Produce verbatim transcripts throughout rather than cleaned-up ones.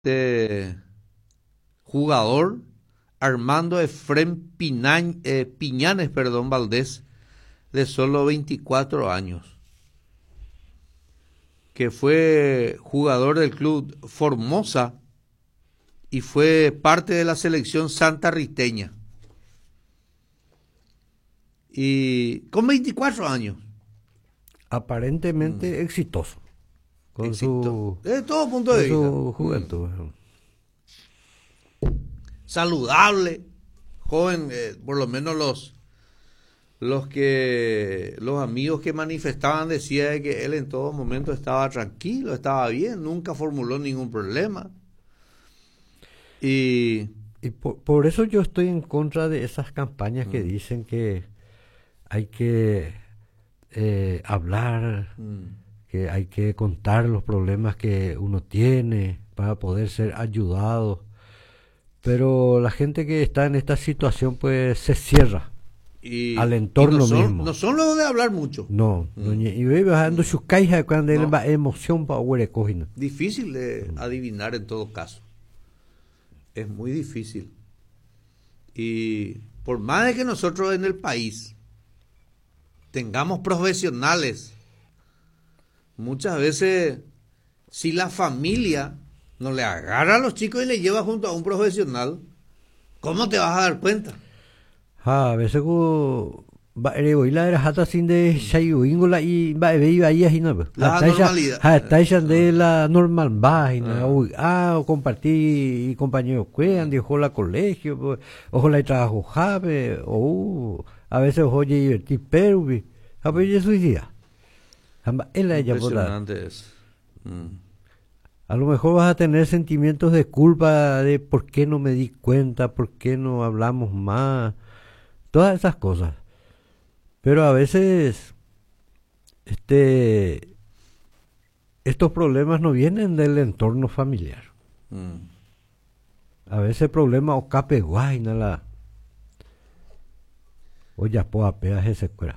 de jugador Armando Efrén Pinañ- eh, Piñanes, perdón, Valdés, de solo veinticuatro años, que fue jugador del club Formosa y fue parte de la selección santarriteña. Y con veinticuatro años. Aparentemente mm. exitoso. Con Éxito. su, Desde todo punto de con vista. su juventud. Mm. Saludable, joven, eh, por lo menos los los que los amigos que manifestaban decían que él en todo momento estaba tranquilo, estaba bien, nunca formuló ningún problema. Y, y por, por eso yo estoy en contra de esas campañas mm. que dicen que hay que eh, hablar, mm. que hay que contar los problemas que uno tiene para poder ser ayudado. Pero la gente que está en esta situación pues se cierra y, al entorno y no son, mismo. No son los de hablar mucho. No, mm. y ve bajando mm. sus cajas cuando no. La emoción para huerecojina. Difícil de mm. adivinar en todo caso. Es muy difícil. Y por más de que nosotros en el país tengamos profesionales, muchas veces si la familia no le agarra a los chicos y le lleva junto a un profesional, ¿cómo te vas a dar cuenta? Ah, a veces go ba ere la era hata sin de shayuingola y ba be iba ahí no. La normalidad. Hasta ella de la normal vaina, ah, o compartir y compañeros cuean, dijo la colegio, ojo la trabajo jabe, o a veces oye divertir pero a ver suicida. Impresionante es. Mm. A lo mejor vas a tener sentimientos de culpa de por qué no me di cuenta, por qué no hablamos más, todas esas cosas. Pero a veces este estos problemas no vienen del entorno familiar. Mm. A veces problemas o cape guayna la o ya poa peas ese cuera.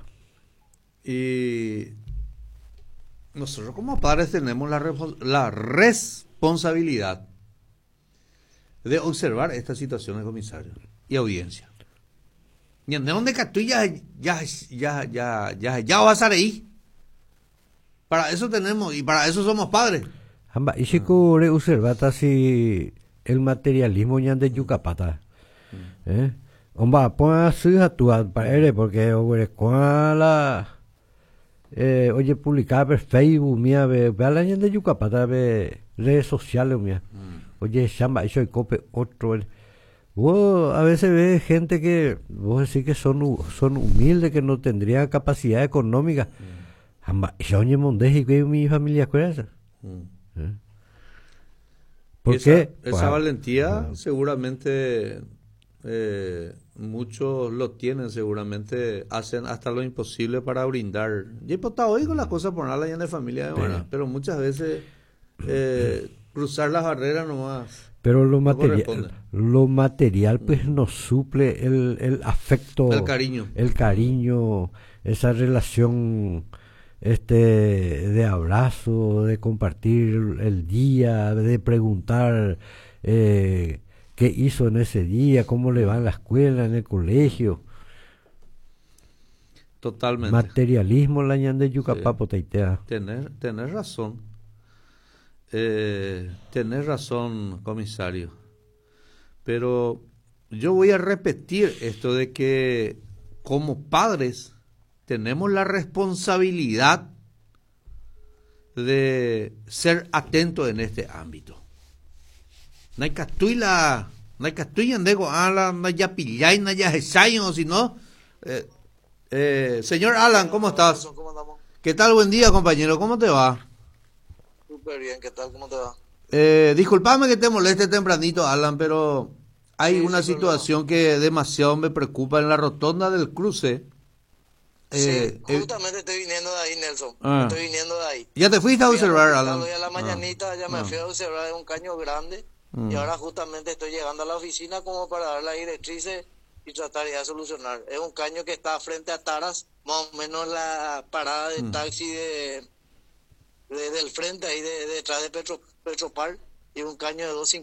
Y nosotros como padres tenemos la, la responsabilidad de observar estas situaciones, comisario y audiencia. Y en donde tú ya ya ya ya ya ya vas a reír. Para eso tenemos y para eso somos padres. Amba y si core observata si el materialismo ya de yucapata. Eh? Omba pon su actúa para porque over con la Eh, oye, publicaba por Facebook, mía, ve, ve a la gente de Yucapata, ve redes sociales, mía. Mm. Oye, chamba, eso y cope otro. Vos a veces ves gente que, vos decís que son, son humildes, que no tendrían capacidad económica. Chamba, yo oye, mondeje y que mi familia con esa. Mm. ¿Eh? ¿Por esa, qué? Esa Wow. valentía, Wow. seguramente, eh, muchos lo tienen, seguramente hacen hasta lo imposible para brindar. Yo he estado hoy con las cosas por nada en la familia, de sí. Pero muchas veces eh, cruzar las barreras nomás. Pero lo no material, lo material pues nos suple el, el afecto, el cariño, el cariño, esa relación este de abrazo, de compartir el día, de preguntar eh, qué hizo en ese día, cómo le va en la escuela, en el colegio. Totalmente. Materialismo la ñande yucapapo taitea. Tener, tener razón. Eh, tener razón, comisario. Pero yo voy a repetir esto de que como padres tenemos la responsabilidad de ser atentos en este ámbito. No hay castuila, no hay castuilla andego, Alan, no hay ya pillay, no hay ya hesayo, sino eh, eh, señor Alan, ¿cómo estás? ¿Cómo andamos? ¿Qué tal? Buen día, compañero, ¿cómo te va? Súper bien, ¿qué tal? ¿Cómo te va? Eh, disculpame que te moleste tempranito, Alan, pero hay sí, una situación problema. que demasiado me preocupa en la rotonda del cruce. Eh, sí, justamente eh, estoy viniendo de ahí, Nelson. Ah. Estoy viniendo de ahí. ¿Ya te fuiste a observar, Alan? Hoy a la mañanita ah. ya me ah. fui a observar un caño grande ah. y ahora justamente estoy llegando a la oficina como para dar las directrices y tratar de solucionar. Es un caño que está frente a Taras, más o menos la parada de ah. taxi de, de del frente ahí de, de detrás de Petro, Petropar. y un caño de dos